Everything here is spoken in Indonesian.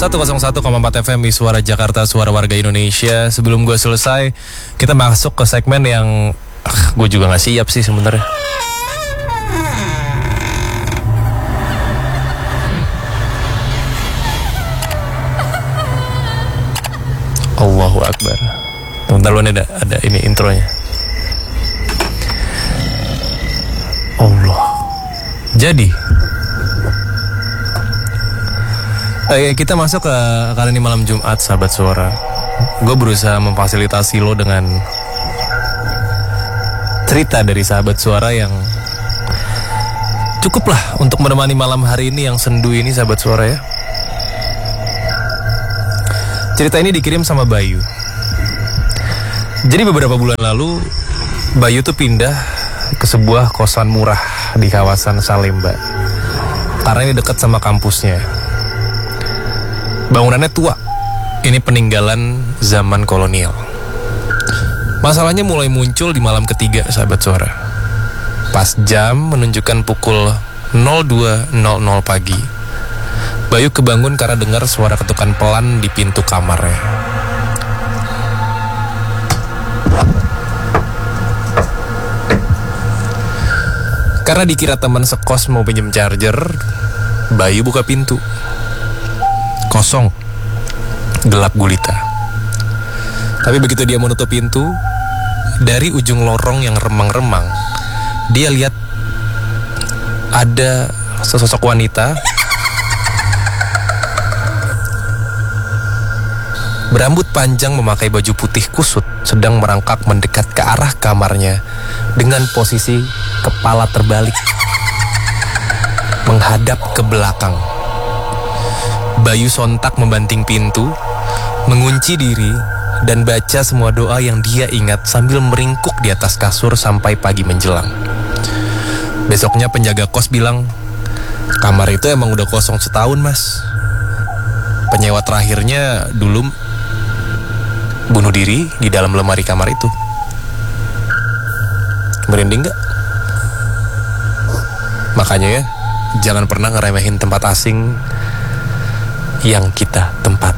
101,4 FM di Suara Jakarta, Suara Warga Indonesia. Sebelum gue selesai, kita masuk ke segmen yang gue juga gak siap sih sebenarnya. Allahu Akbar. Bentar lu, ada ini intronya. Allah. Jadi kita masuk ke kali ini malam Jumat, sahabat suara. Gue berusaha memfasilitasi lo dengan cerita dari sahabat suara yang cukuplah untuk menemani malam hari ini yang sendu ini, sahabat suara ya. Cerita ini dikirim sama Bayu. Jadi beberapa bulan lalu Bayu tuh pindah ke sebuah kosan murah di kawasan Salemba karena ini dekat sama kampusnya. Bangunannya tua, ini peninggalan zaman kolonial. Masalahnya mulai muncul di malam ketiga, sahabat suara. Pas jam menunjukkan pukul 02.00 pagi, Bayu kebangun karena dengar suara ketukan pelan di pintu kamarnya. Karena dikira teman sekos mau pinjam charger, Bayu buka pintu. Kosong, gelap gulita. Tapi begitu dia menutup pintu, dari ujung lorong yang remang-remang, dia lihat ada sesosok wanita berambut panjang memakai baju putih kusut sedang merangkak mendekat ke arah kamarnya dengan posisi kepala terbalik menghadap ke belakang. Bayu sontak membanting pintu, mengunci diri, dan baca semua doa yang dia ingat sambil meringkuk di atas kasur sampai pagi menjelang. Besoknya penjaga kos bilang, kamar itu emang udah kosong setahun, Mas. Penyewa terakhirnya dulu bunuh diri di dalam lemari kamar itu. Merinding gak? Makanya ya, jangan pernah ngeremehin tempat asing yang kita tempati.